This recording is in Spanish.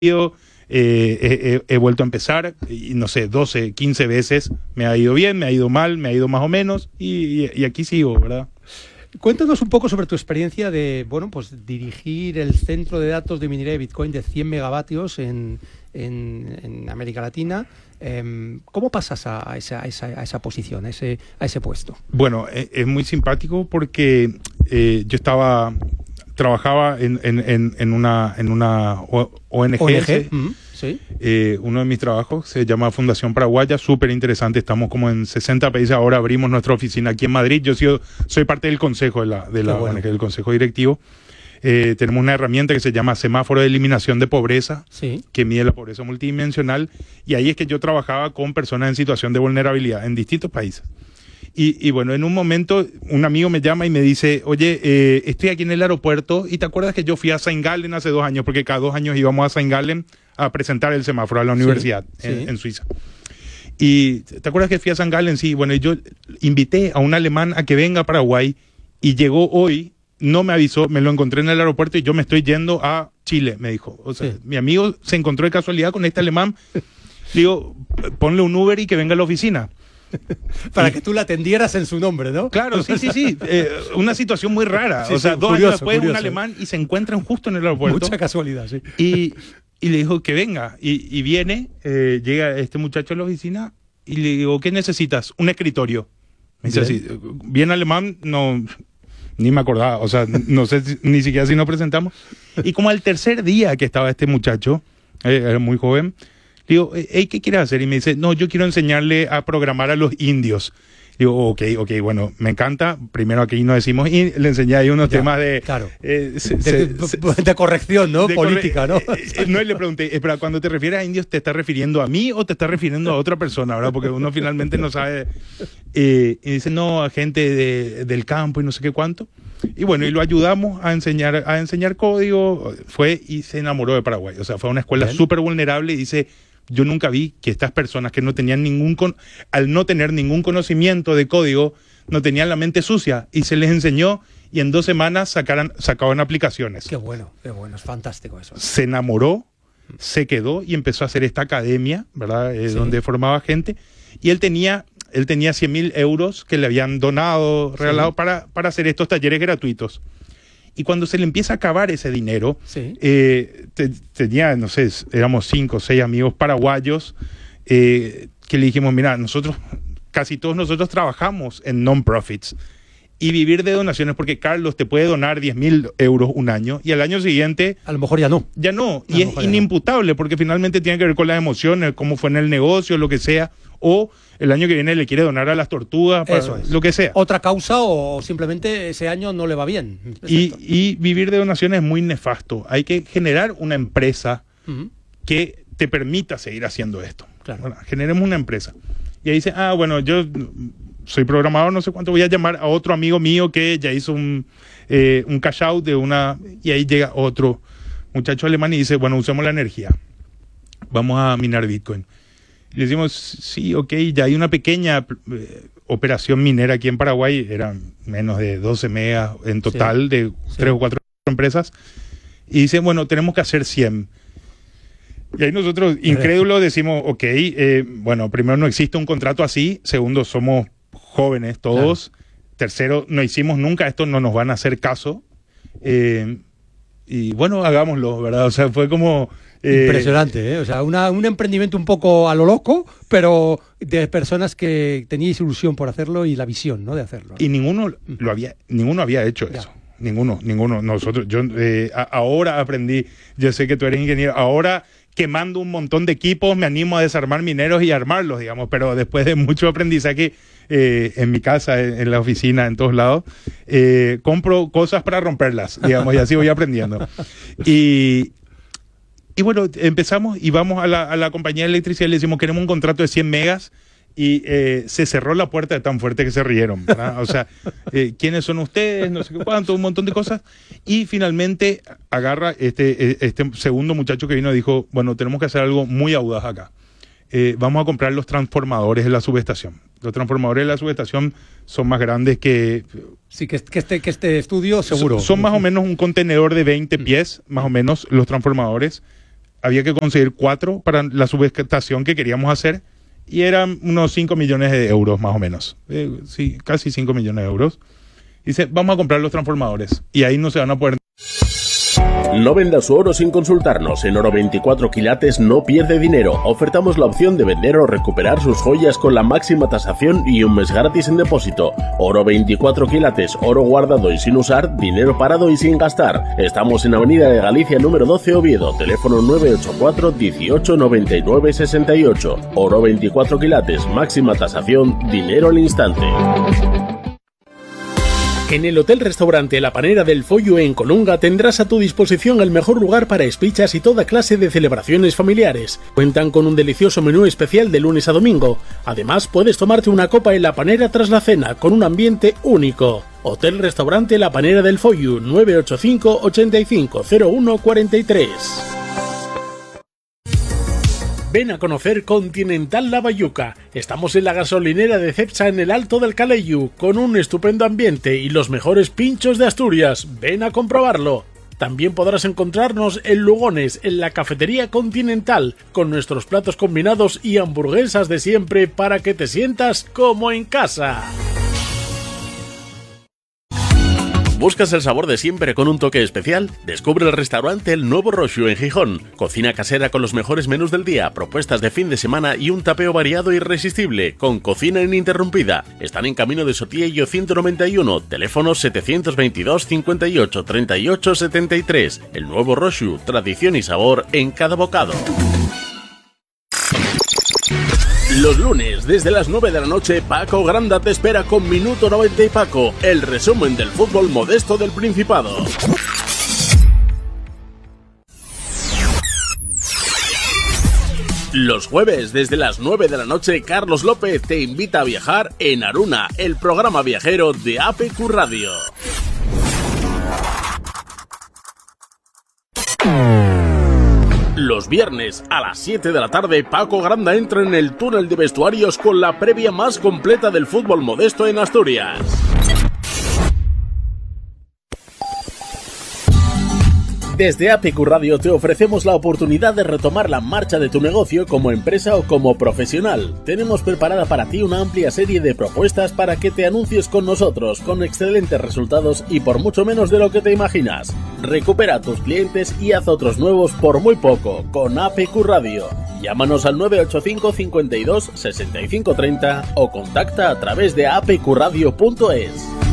he vuelto a empezar y no sé, 12, 15 veces me ha ido bien, me ha ido mal, me ha ido más o menos y aquí sigo, ¿verdad? Cuéntanos un poco sobre tu experiencia de, bueno, pues dirigir el centro de datos de minería de Bitcoin de 100 megavatios en América Latina. ¿Cómo pasas a esa posición, a ese puesto? Bueno, es muy simpático porque yo trabajaba en una ONG. Sí. Uno de mis trabajos se llama Fundación Paraguaya, súper interesante. Estamos como en 60 países. Ahora abrimos nuestra oficina aquí en Madrid. Yo soy parte del consejo de la ONG, del consejo directivo. Tenemos una herramienta que se llama Semáforo de Eliminación de Pobreza, sí, que mide la pobreza multidimensional. Y ahí es que yo trabajaba con personas en situación de vulnerabilidad en distintos países. Y bueno, en un momento un amigo me llama y me dice, oye, estoy aquí en el aeropuerto y ¿te acuerdas que yo fui a Saint Gallen hace 2 años? Porque cada 2 años íbamos a Saint Gallen a presentar el semáforo a la universidad en Suiza. Y ¿te acuerdas que fui a Saint Gallen? Sí, bueno, y yo invité a un alemán a que venga a Paraguay y llegó hoy, no me avisó, me lo encontré en el aeropuerto y yo me estoy yendo a Chile, me dijo. O sea, mi amigo se encontró de casualidad con este alemán. Digo, ponle un Uber y que venga a la oficina. Para que tú la atendieras en su nombre, ¿no? Claro, sí. Una situación muy rara. Sí, o sea, sí, 2 curioso, años después curioso. un alemán y se encuentran justo en el aeropuerto. Mucha casualidad, sí. Y le dijo que venga. Y viene, llega este muchacho a la oficina y le digo, ¿qué necesitas? Un escritorio. Me dice así, bien alemán, no, ni me acordaba. O sea, no sé ni siquiera si nos presentamos. Y como al tercer día que estaba este muchacho, era muy joven, digo, hey, ¿qué quieres hacer? Y me dice, no, yo quiero enseñarle a programar a los indios. Digo, ok, bueno, me encanta. Primero aquí no decimos, y le enseñé ahí unos temas de... Claro. De corrección, ¿no? Política, ¿no? No, y le pregunté, espera, cuando te refieres a indios, ¿te estás refiriendo a mí o te estás refiriendo a otra persona, verdad? Porque uno finalmente no sabe. Y dice, no, a gente del campo y no sé qué cuánto. Y bueno, y lo ayudamos a enseñar código. Fue y se enamoró de Paraguay. O sea, fue a una escuela súper vulnerable y dice... Yo nunca vi que estas personas que no tenían al no tener ningún conocimiento de código, no tenían la mente sucia y se les enseñó y en 2 semanas sacaban aplicaciones. Qué bueno, es fantástico eso. Se enamoró, se quedó y empezó a hacer esta academia, ¿verdad? Donde formaba gente y él tenía 100.000 euros que le habían donado, regalado para hacer estos talleres gratuitos. Y cuando se le empieza a acabar ese dinero, tenía, no sé, éramos 5 o 6 amigos paraguayos que le dijimos, mira, casi todos nosotros trabajamos en non-profits y vivir de donaciones, porque Carlos te puede donar 10.000 euros un año y al año siguiente... A lo mejor ya no. Ya no, y es inimputable porque finalmente tiene que ver con las emociones, cómo fue en el negocio, lo que sea, o el año que viene le quiere donar a las tortugas, lo que sea. Otra causa o simplemente ese año no le va bien. Y vivir de donaciones es muy nefasto. Hay que generar una empresa que te permita seguir haciendo esto. Claro. Bueno, generemos una empresa. Y ahí dice, bueno, yo soy programador, no sé cuánto, voy a llamar a otro amigo mío que ya hizo un cash out y ahí llega otro muchacho alemán y dice, bueno, usemos la energía. Vamos a minar Bitcoin. Y le decimos, sí, ok, ya hay una pequeña operación minera aquí en Paraguay, eran menos de 12 megas en total, de 3 o 4 empresas. Y dice, bueno, tenemos que hacer 100. Y ahí nosotros, incrédulos, decimos, ok, bueno, primero no existe un contrato así, segundo, somos jóvenes todos, claro. Tercero, no hicimos nunca esto, no nos van a hacer caso. Y bueno, hagámoslo, ¿verdad? O sea, fue como... impresionante, ¿eh? O sea, un emprendimiento un poco a lo loco, pero de personas que teníais ilusión por hacerlo y la visión, ¿no? De hacerlo, ¿no? Y ninguno había hecho eso. Ninguno. Nosotros, yo ahora aprendí, yo sé que tú eres ingeniero, ahora quemando un montón de equipos me animo a desarmar mineros y armarlos, digamos, pero después de mucho aprendizaje en mi casa, en la oficina, en todos lados, compro cosas para romperlas, digamos, y así voy aprendiendo. Y bueno, empezamos y vamos a la compañía de electricidad y le decimos, queremos un contrato de 100 megas y se cerró la puerta de tan fuerte que se rieron, ¿verdad? O sea, ¿quiénes son ustedes? No sé qué cuánto, un montón de cosas. Y finalmente agarra este segundo muchacho que vino y dijo, bueno, tenemos que hacer algo muy audaz acá. Vamos a comprar los transformadores de la subestación. Los transformadores de la subestación son más grandes que... Sí, que este estudio seguro. Son más o menos un contenedor de 20 pies, más o menos, los transformadores. había que conseguir 4 para la subestación que queríamos hacer, y eran unos 5 millones de euros más o menos. Sí, casi 5 millones de euros. Dice, vamos a comprar los transformadores, y ahí no se van a poder... No venda su oro sin consultarnos. En Oro 24 quilates no pierde dinero. Ofertamos la opción de vender o recuperar sus joyas con la máxima tasación y un mes gratis en depósito. Oro 24 quilates, oro guardado y sin usar, dinero parado y sin gastar. Estamos en Avenida de Galicia número 12, Oviedo. Teléfono 984 18 99 68. Oro 24 quilates, máxima tasación, dinero al instante. En el Hotel-Restaurante La Panera del Follo en Colunga tendrás a tu disposición el mejor lugar para espichas y toda clase de celebraciones familiares. Cuentan con un delicioso menú especial de lunes a domingo. Además, puedes tomarte una copa en La Panera tras la cena, con un ambiente único. Hotel-Restaurante La Panera del Follo, 985 85 01 43. Ven a conocer Continental Lavayuca. Estamos en la gasolinera de Cepsa en el Alto del Caleyú, con un estupendo ambiente y los mejores pinchos de Asturias. Ven a comprobarlo. También podrás encontrarnos en Lugones, en la Cafetería Continental, con nuestros platos combinados y hamburguesas de siempre para que te sientas como en casa. ¿Buscas el sabor de siempre con un toque especial? Descubre el restaurante El Nuevo Roxu en Gijón. Cocina casera con los mejores menús del día, propuestas de fin de semana y un tapeo variado e irresistible, con cocina ininterrumpida. Están en Camino de Sotillo 191, teléfono 722 58 38 73. El Nuevo Roxu, tradición y sabor en cada bocado. Los lunes, desde las 9 de la noche, Paco Granda te espera con Minuto 90 y Paco, el resumen del fútbol modesto del Principado. Los jueves, desde las 9 de la noche, Carlos López te invita a viajar en Aruna, el programa viajero de APQ Radio. Los viernes a las 7 de la tarde, Paco Granda entra en el túnel de vestuarios con la previa más completa del fútbol modesto en Asturias. Desde APQ Radio te ofrecemos la oportunidad de retomar la marcha de tu negocio como empresa o como profesional. Tenemos preparada para ti una amplia serie de propuestas para que te anuncies con nosotros, con excelentes resultados y por mucho menos de lo que te imaginas. Recupera a tus clientes y haz otros nuevos por muy poco con APQ Radio. Llámanos al 985 52 65 30 o contacta a través de apqradio.es.